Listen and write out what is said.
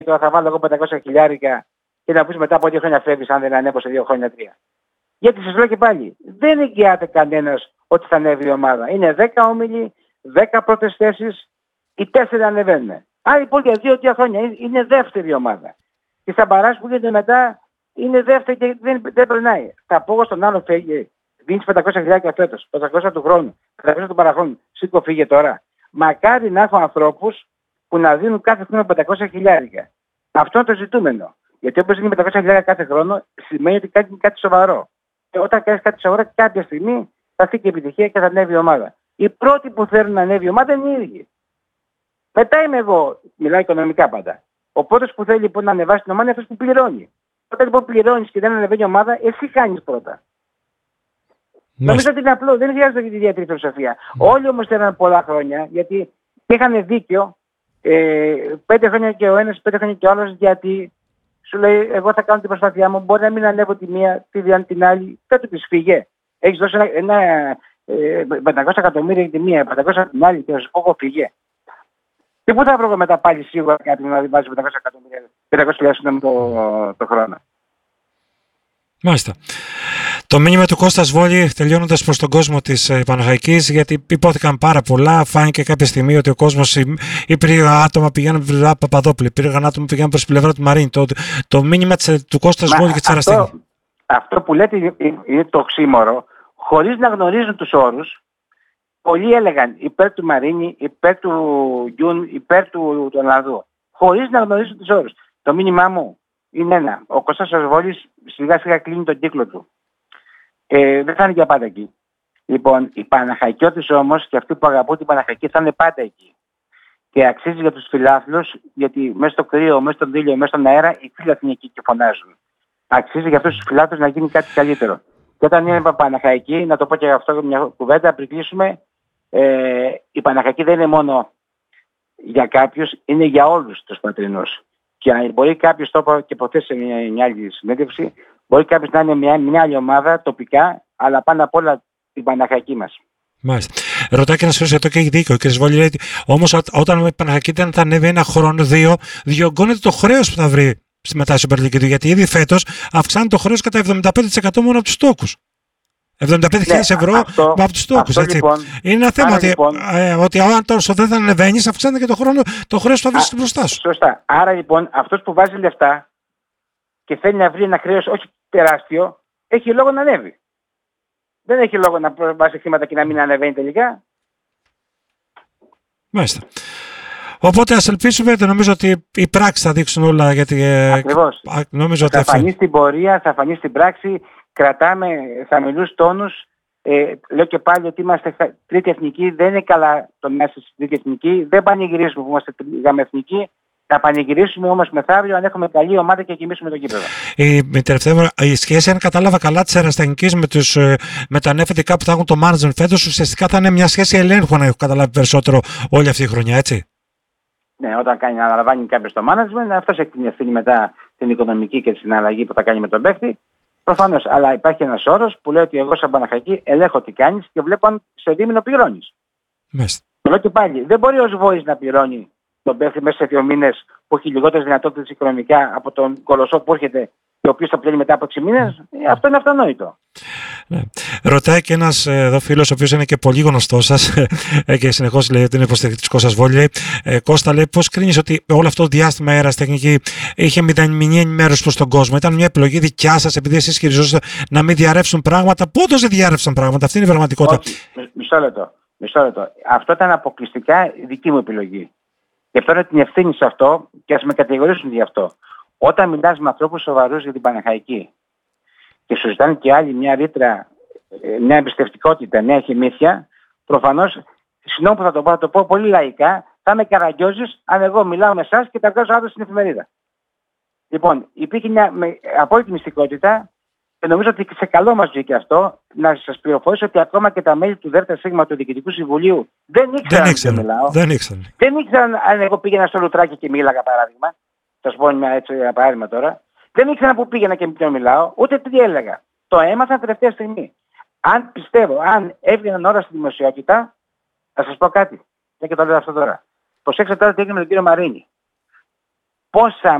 τώρα θα βάλω εγώ 500 χιλιάρικα και να πεις μετά από 2 χρόνια φεύγεις, αν δεν ανέβω σε 2 χρόνια 3. Γιατί σας λέω και πάλι, δεν εγγυάται κανένας ότι θα ανέβει η ομάδα. Είναι 10 όμιλοι, 10 πρώτες θέσεις, οι 4 ανεβαίνουν. Άρα λοιπόν για 2-3 χρόνια είναι δεύτερη ομάδα. Και στα μπαράζ που γίνεται μετά είναι δεύτερη και δεν περνάει. Θα πω στον άλλο φύγε, δίνεις 500 χιλιάρικα φέτος, 500 του χρόνου, 500 του παραχρόνου, σήκω φύγε τώρα. Μακάρι να έχω ανθρώπους που να δίνουν κάθε χρόνο 500 χιλιάρικα. Αυτό είναι το ζητούμενο. Γιατί όπως δίνει 500 χιλιάρικα κάθε χρόνο, σημαίνει ότι κάνει κάτι σοβαρό. Και όταν κάνεις κάτι σοβαρό, κάποια στιγμή θα φύγει η επιτυχία και θα ανέβει η ομάδα. Οι πρώτοι που θέλουν να ανέβει η ομάδα είναι οι ίδιοι. Μετά είμαι εγώ, μιλάω οικονομικά πάντα. Ο πρώτος που θέλει λοιπόν να ανεβάσει την ομάδα είναι αυτός που πληρώνει. Όταν λοιπόν πληρώνεις και δεν ανεβαίνει η ομάδα, εσύ κάνεις πρώτα. Νομίζω ότι είναι απλό, δεν χρειάζεται τη ιδιαίτερη φιλοσοφία. Όλοι όμως θέλανε πολλά χρόνια, γιατί είχαν δίκιο 5 χρόνια και ο ένας, 5 χρόνια και ο άλλος, γιατί σου λέει: εγώ θα κάνω την προσπάθειά μου. Μπορεί να μην ανέβω τη μία, την άλλη. Δεν του πεις φύγε. Έχεις δώσει ένα 500 εκατομμύρια για τη μία, 500 την άλλη, και θα σου πω εγώ φύγε. Και πού θα βρω μετά πάλι σίγουρα κάποιον να βάζει 500 εκατομμύρια, 500.000 το χρόνο. Μάλιστα. Το μήνυμα του Κώστα Βόλη, τελειώνοντας προς τον κόσμο της Παναχαϊκής, γιατί υπόθηκαν πάρα πολλά. Φάνηκε κάποια στιγμή ότι ο κόσμος, υπήρχαν άτομα πηγαίνουν προς την Παπαδόπουλη, υπήρχαν άτομα πηγαίνουν προς τη πλευρά του Μαρίνη. Το μήνυμα του Κώστα Βόλη και της Αραστέχνη. Αυτό που λέτε είναι το οξύμορο, χωρίς να γνωρίζουν τους όρους. Πολλοί έλεγαν υπέρ του Μαρίνη, υπέρ του Γιούν, υπέρ του Ολλανδού, χωρίς να γνωρίζουν τους όρους. Το μήνυμά μου είναι ένα. Ο Κώστας Βόλης σιγά σιγά κλείνει τον κύκλο του. Δεν θα είναι για πάντα εκεί. Λοιπόν, οι Παναχαϊκιώτες όμως και αυτοί που αγαπούν την Παναχαϊκή θα είναι πάντα εκεί. Και αξίζει για τους φιλάθλους, γιατί μέσα στο κρύο, μέσα στον ήλιο, μέσα στον αέρα, οι φίλαθλοι είναι εκεί και φωνάζουν. Αξίζει για αυτούς τους φιλάθλους να γίνει κάτι καλύτερο. Και όταν είναι Παναχαϊκή, να το πω και αυτό μια κουβέντα πριν κλείσουμε, η Παναχαϊκή δεν είναι μόνο για κάποιους, είναι για όλους τους πατρινούς. Και μπορεί κάποιος, το είπα και ποτέ σε μια άλλη συνέντευξη, μπορεί κάποιος να είναι μια άλλη ομάδα τοπικά, αλλά πάνω απ' όλα την Παναχαϊκή μας. Μάλιστα. Ρωτάει και ένα σχόλιο εδώ και έχει δίκιο. Ο κ. Βόλη λέει: όμως όταν η Παναχαϊκή δεν θα ανέβει ένα χρόνο, 2, διωγγώνεται το χρέος που θα βρει μετά στην Super League 2. Γιατί ήδη φέτος αυξάνει το χρέος κατά 75% μόνο από τους τόκους. 75.000 ευρώ από τους τόκους. Λοιπόν, είναι ένα θέμα ότι αν τόσο δεν θα ανεβαίνεις, αυξάνεται και το χρέος που θα βρεις μπροστά σου. Σωστά. Άρα λοιπόν αυτός που βάζει λεφτά και θέλει να βρει ένα χρέος όχι τεράστιο, έχει λόγο να ανέβει. Δεν έχει λόγο να βάζει χρήματα και να μην ανεβαίνει τελικά. Μάλιστα. Οπότε ας ελπίσουμε, νομίζω ότι οι πράξεις θα δείξουν όλα. Γιατί, ακριβώς. Νομίζω θα φανεί στην πορεία, θα φανεί στην πράξη. Κρατάμε χαμηλούς τόνους. Λέω και πάλι ότι είμαστε τρίτη εθνική. Δεν είναι καλά το να είμαστε στην τρίτη εθνική. Δεν πανηγυρίζουμε που είμαστε εθνική. Θα πανηγυρίσουμε όμως μεθαύριο αν έχουμε καλή ομάδα και γεμίσουμε το γήπεδο. Η σχέση, αν κατάλαβα καλά, της Εραστεχνικής με τα ανέφετικά που θα έχουν το management φέτος, ουσιαστικά θα είναι μια σχέση ελέγχου, αν έχω καταλάβει περισσότερο όλη αυτή η χρονιά, έτσι. Ναι, όταν αναλαμβάνει κάποιος το management, αυτός έχει την ευθύνη μετά την οικονομική και τη συναλλαγή που θα κάνει με τον παίκτη. Προφανώς, αλλά υπάρχει ένας όρος που λέει ότι εγώ σαν Παναχαϊκή ελέγχω τι κάνεις και βλέπω αν σε δίμηνο πληρώνεις. Το λέω και πάλι, δεν μπορεί ο Βόλης να πληρώνει τον παίκτη μέσα σε 2 μήνες που έχει λιγότερες δυνατότητες οικονομικά από τον Κολοσσό που έρχεται και ο οποίος θα πληρώνει μετά από 6 μήνες. Αυτό είναι αυτονόητο. Ναι. Ρωτάει και ένας εδώ φίλος, ο οποίος είναι και πολύ γνωστός σας και συνεχώς λέει ότι είναι υποστηρικτής Κώστας Βόλη. Κώστα, λέει, πώς κρίνεις ότι όλο αυτό το διάστημα η Εραστεχνική είχε μηδενική ενημέρωση προς τον κόσμο? Ήταν μια επιλογή δικιά σας, επειδή εσείς χειριζόσατε να μην διαρρεύσουν πράγματα? Πότε δεν διαρρεύσαν πράγματα? Αυτή είναι η πραγματικότητα. Μισό λεπτό. Αυτό ήταν αποκλειστικά δική μου επιλογή. Και φέρω την ευθύνη σε αυτό και ας με κατηγορήσουν γι' αυτό. Όταν μιλάς με ανθρώπους σοβαρούς για την Παναχαϊκή και σου ζητάνε και άλλοι μια ρήτρα, μια εμπιστευτικότητα, μια χημήθεια, προφανώς, συγγνώμη που θα το πω πολύ λαϊκά, θα με καραγκιόζεις αν εγώ μιλάω με εσάς και τα βγάζω αύριο στην εφημερίδα. Λοιπόν, υπήρχε μια απόλυτη μυστικότητα και νομίζω ότι σε καλό μας βγήκε αυτό, να σας πληροφορήσω ότι ακόμα και τα μέλη του ΔΣ του Διοικητικού Συμβουλίου δεν ήξεραν να μιλάω. Δεν ήξεραν αν εγώ πήγαινα στο Λουτράκι και μίλαγα, παράδειγμα. Θα σας πω ένα παράδειγμα τώρα. Δεν ήξεραν που πήγαινα και με ποιον μιλάω, ούτε τι έλεγα. Το έμαθα τελευταία στιγμή. Αν έβγαιναν ώρα στη δημοσιότητα, θα σας πω κάτι. Και το λέω αυτό τώρα. Προσέξτε τώρα τι έγινε με τον κύριο Μαρίνη. πόσα